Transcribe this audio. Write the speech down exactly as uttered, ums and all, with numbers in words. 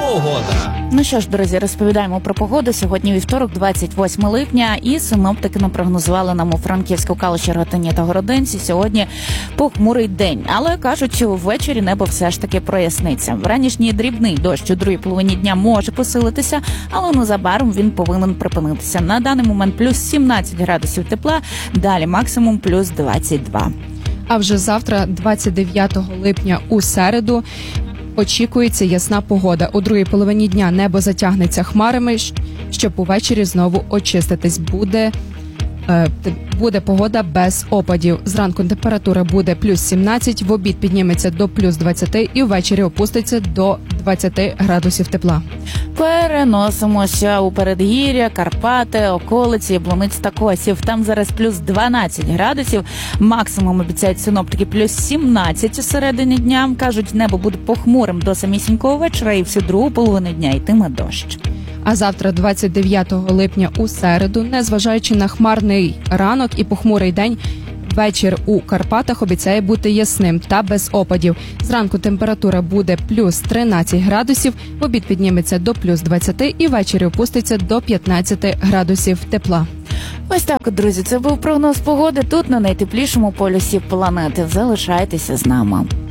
Погода. Ну що ж, друзі, розповідаємо про погоду. Сьогодні вівторок, двадцять восьме липня, і синоптики напрогнозували нам у Франківську, Калуші, Ротині та Городинці сьогодні похмурий день. Але кажуть, що ввечері небо все ж таки проясниться. Вранішній дрібний дощ у другій половині дня може посилитися, але незабаром він повинен припинитися. На даний момент плюс сімнадцять градусів тепла, далі максимум плюс двадцять два. А вже завтра, двадцять дев'ятого липня, у середу, очікується ясна погода. У другій половині дня небо затягнеться хмарами, щоб увечері знову очиститись. Буде, е, буде погода без опадів. Зранку температура буде плюс сімнадцять, в обід підніметься до плюс двадцять і ввечері опуститься до двадцять градусів тепла. Переносимося у передгір'я, Карпати, околиці, Яблунець та Косів. Там зараз плюс дванадцять градусів, максимум обіцяють синоптики плюс сімнадцять у середині дня. Кажуть, небо буде похмурим до самісінького вечора і всю другу половину дня йтиме дощ. А завтра, двадцять дев'ятого липня, у середу, незважаючи на хмарний ранок і похмурий день, вечір у Карпатах обіцяє бути ясним та без опадів. Зранку температура буде плюс тринадцять градусів, в обід підніметься до плюс двадцять і ввечері опуститься до п'ятнадцять градусів тепла. Ось так, друзі, це був прогноз погоди тут, на найтеплішому полюсі планети. Залишайтеся з нами.